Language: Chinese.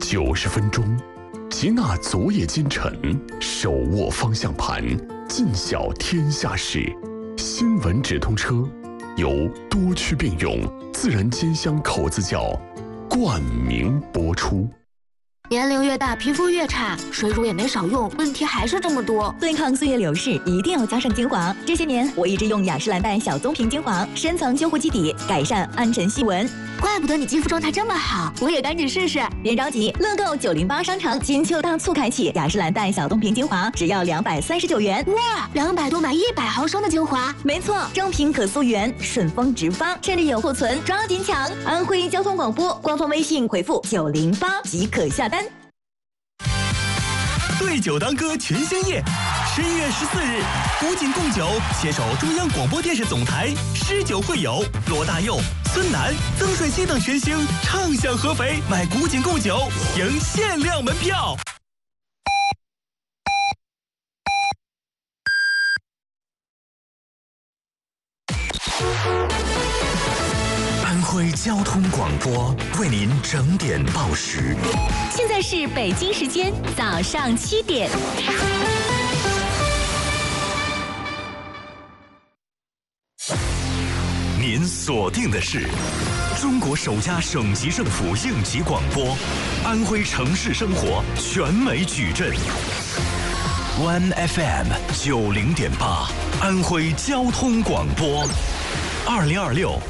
90分钟，吉娜昨夜今晨，手握方向盘，尽晓天下事。新闻直通车由多区并用自然煎香口子窖冠名播出。 年龄越大，皮肤越差，水乳也没少用，问题还是这么多。 对抗岁月流逝，一定要加上精华。这些年，我一直用雅诗兰黛小棕瓶精华，深层修护基底，改善暗沉细纹。 怪不得你肌肤状态这么好，我也赶紧试试。 别着急，乐购908商城金秋大促开启，雅诗兰黛小棕瓶精华只要239元。 哇，200多买100毫升的精华。 没错，正品可溯源，顺丰直发，趁着有库存，抓紧抢！安徽交通广播官方微信回复908即可下单。 对酒当歌全兴业，11月14日，古井贡酒携手中央广播电视总台诗酒会友罗大佑、孙楠、曾舜晞等全星畅享合肥，买古井贡酒赢限量门票。 安徽交通广播为您整点报时。 现在是北京时间早上7点。 您锁定的是中国首家省级政府应急广播，安徽城市生活全美矩阵。One FM 90.8，安徽交通广播，2026